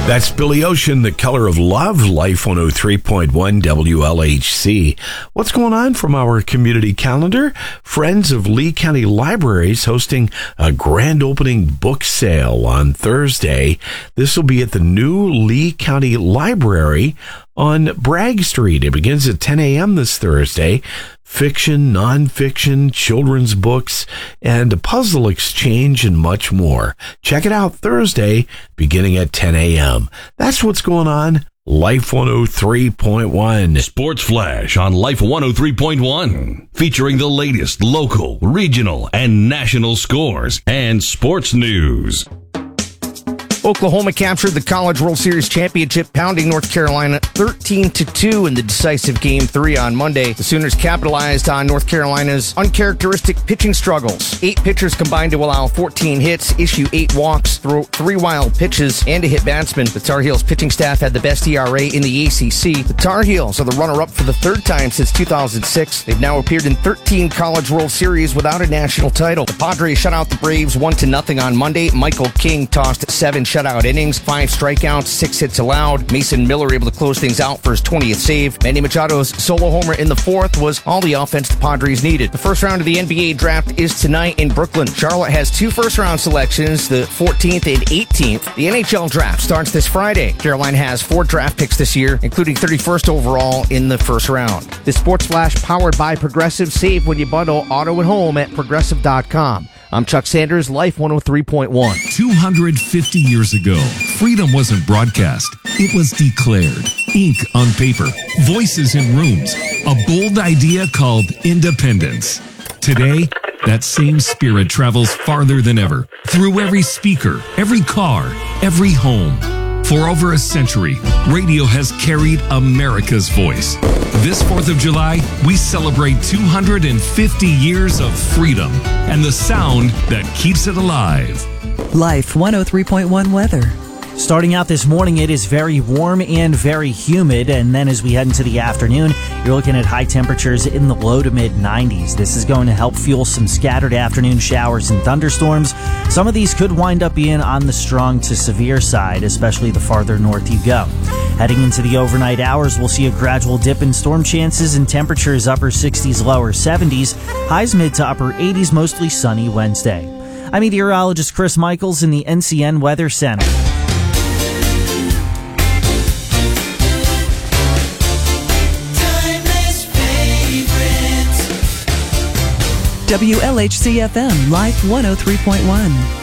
That's Billy Ocean, The Color of Love, Life 103.1 WLHC. What's going on from our community calendar? Friends of Lee County Libraries hosting a grand opening book sale on Thursday. This will be at the new Lee County Library on Bragg Street. It begins at 10 a.m. this Thursday. Fiction, nonfiction, children's books, and a puzzle exchange and much more. Check it out Thursday, beginning at 10 a.m. That's what's going on. Life 103.1. Sports Flash on Life 103.1. Featuring the latest local, regional, and national scores and sports news. Oklahoma captured the College World Series championship, pounding North Carolina 13-2 in the decisive Game 3 on Monday. The Sooners capitalized on North Carolina's uncharacteristic pitching struggles. 8 pitchers combined to allow 14 hits, issue 8 walks, throw 3 wild pitches, and a hit batsman. The Tar Heels pitching staff had the best ERA in the ACC. The Tar Heels are the runner-up for the third time since 2006. They've now appeared in 13 College World Series without a national title. The Padres shut out the Braves 1-0 on Monday. Michael King tossed 7 shutout innings, 5 strikeouts, 6 hits allowed. Mason Miller able to close things out for his 20th save. Manny Machado's solo homer in the 4th was all the offense the Padres needed. The first round of the NBA draft is tonight in Brooklyn. Charlotte has 2 first-round selections, the 14th and 18th. The NHL draft starts this Friday. Carolina has 4 draft picks this year, including 31st overall in the first round. The Sports Flash powered by Progressive. Save when you bundle auto and home at Progressive.com. I'm Chuck Sanders, Life 103.1. 250 years ago, freedom wasn't broadcast. It was declared. Ink on paper, voices in rooms, a bold idea called independence. Today, that same spirit travels farther than ever, through every speaker, every car, every home. For over a century, radio has carried America's voice. This 4th of July, we celebrate 250 years of freedom and the sound that keeps it alive. Life 103.1 weather. Starting out this morning, it is very warm and very humid, and then as we head into the afternoon, you're looking at high temperatures in the low to mid 90s. This is going to help fuel some scattered afternoon showers and thunderstorms. Some of these could wind up being on the strong to severe side, especially the farther north you go. Heading into the overnight hours, we'll see a gradual dip in storm chances and temperatures upper 60s, lower 70s, highs mid to upper 80s, mostly sunny Wednesday. I'm meteorologist Chris Michaels in the NCN Weather Center. WLHC FM, Life 103.1.